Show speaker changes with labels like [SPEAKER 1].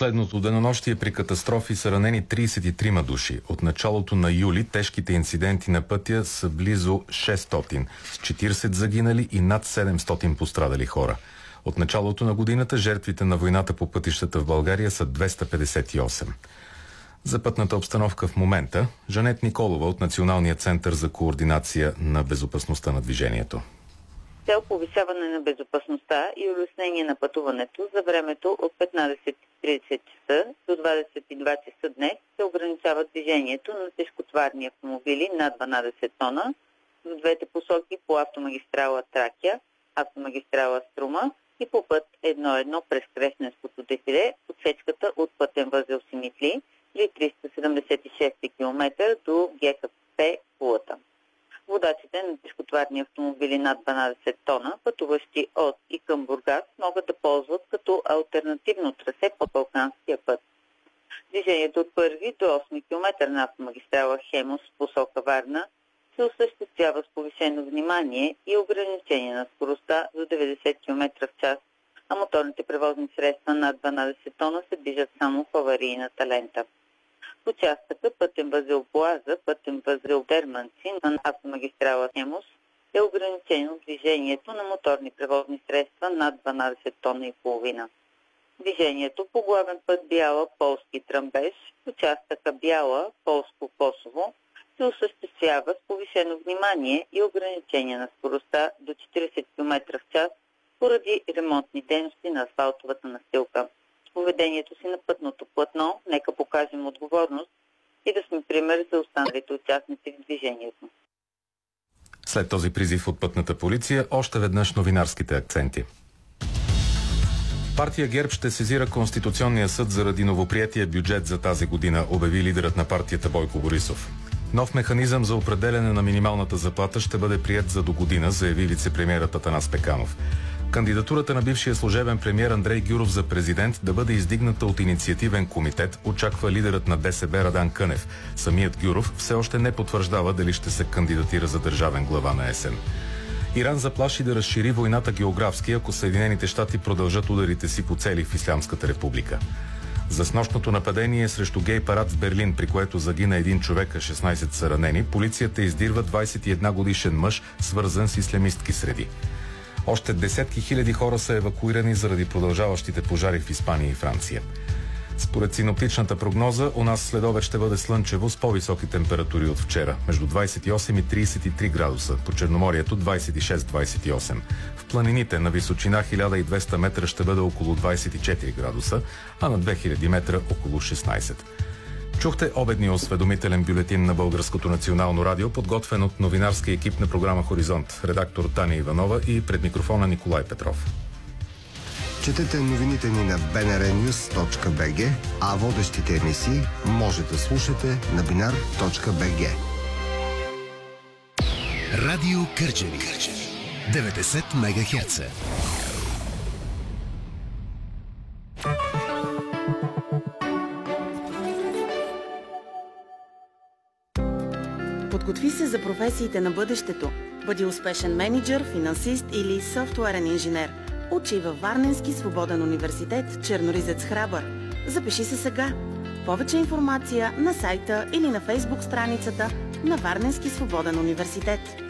[SPEAKER 1] последното денонощие при катастрофи са ранени 33 души. От началото на юли тежките инциденти на пътя са близо 600, с 40 загинали и над 700 пострадали хора. От началото на годината жертвите на войната по пътищата в България са 258. За пътната обстановка в момента Жанет Николова от Националния център за координация на безопасността на движението.
[SPEAKER 2] Цел повишаване на безопасността и улеснение на пътуването за времето от 15:30 часа до 22 часа днес се ограничава движението на тежкотоварни автомобили над 12 тона в двете посоки по автомагистрала Тракия, автомагистрала Струма и по път 1-1 през Кресненското дефиле, отсечката от пътен възел Симитли при 376 км до ГКП Кулата. Водачите на тежкотоварни автомобили над 12 тона, пътуващи от и към Бургас, могат да ползват като алтернативно трасе по Балканския път. Движението от 1 до 8 км на автомагистрала Хемус в посока Варна се осъществява с повишено внимание и ограничение на скоростта до 90 км в час, а моторните превозни средства над 12 тона се движат само в аварийната лента. В участъка пътен възел Боаза, пътен възел Дерманци на автомагистрала Хемус е ограничено движението на моторни превозни средства над 12 тона и половина. Движението по главен път Бяла, Полски Тръмбеш, в участъка Бяла, Полско Косово се осъществява с повишено внимание и ограничение на скоростта до 40 км в час поради ремонтни дейности на асфалтовата настилка. С поведението си на пътното платно нека покажем отговорност и да сме пример за останалите участници в движението.
[SPEAKER 1] След този призив от пътната полиция, още веднъж новинарските акценти. Партия ГЕРБ ще сезира Конституционния съд заради новоприетия бюджет за тази година, обяви лидерът на партията Бойко Борисов. Нов механизъм за определяне на минималната заплата ще бъде приет за до година, заяви вице-премиерът Атанас Пеканов. Кандидатурата на бившия служебен премиер Андрей Гюров за президент да бъде издигната от инициативен комитет, очаква лидерът на ДСБ Радан Кънев. Самият Гюров все още не потвърждава дали ще се кандидатира за държавен глава на есен. Иран заплаши да разшири войната географски, ако Съединените щати продължат ударите си по цели в Ислямската република. За снощното нападение срещу гей парад в Берлин, при което загина един човек, а 16 са ранени, полицията издирва 21 годишен мъж, свързан с ислямистки среди. Още десетки хиляди хора са евакуирани заради продължаващите пожари в Испания и Франция. Според синоптичната прогноза, у нас следобед ще бъде слънчево с по-високи температури от вчера, между 28 и 33 градуса, по Черноморието 26-28. В планините на височина 1200 метра ще бъде около 24 градуса, а на 2000 метра около 16. Чухте обедния осведомителен бюлетин на Българското национално радио, подготвен от новинарския екип на програма Хоризонт, редактор Таня Иванова и пред микрофона Николай Петров.
[SPEAKER 3] Четете новините ни на bnrnews.bg, а водещите емисии може да слушате на binar.bg.
[SPEAKER 4] Радио Кърджали 90 МГц.
[SPEAKER 5] Подготви се за професиите на бъдещето. Бъди успешен мениджър, финансист или софтуерен инженер. Учи във Варненски свободен университет Черноризец Храбър. Запиши се сега. Повече информация на сайта или на фейсбук страницата на Варненски свободен университет.